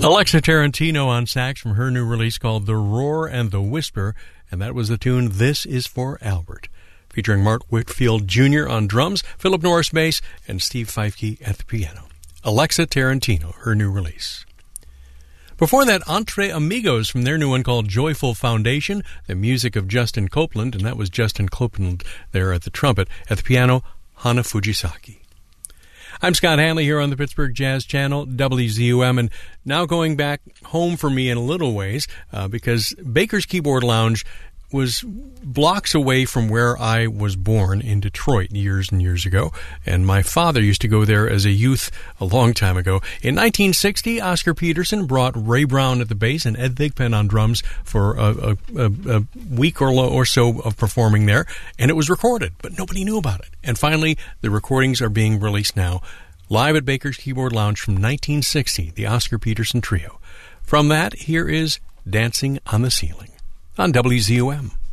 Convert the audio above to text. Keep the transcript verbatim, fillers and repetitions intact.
Alexa Tarantino on sax from her new release called The Roar and the Whisper, and that was the tune This Is for Albert, featuring Mark Whitfield Junior on drums, Philip Norris bass, and Steve Feifke at the piano. Alexa Tarantino, her new release. Before that, Entre Amigos from their new one called Joyful Foundation, the music of Justin Copeland, and that was Justin Copeland there at the trumpet. At the piano, Hana Fujisaki. I'm Scott Hanley here on the Pittsburgh Jazz Channel, W Z U M, and now going back home for me in a little ways, uh, because Baker's Keyboard Lounge was blocks away from where I was born in Detroit years and years ago, and my father used to go there as a youth a long time ago. In nineteen sixty, Oscar Peterson brought Ray Brown at the bass and Ed Thigpen on drums for a, a, a week or, lo- or so of performing there, and it was recorded, but nobody knew about it. And finally, the recordings are being released now, live at Baker's Keyboard Lounge from nineteen sixty, the Oscar Peterson Trio. From that, here is Dancing on the Ceiling on W Z U M.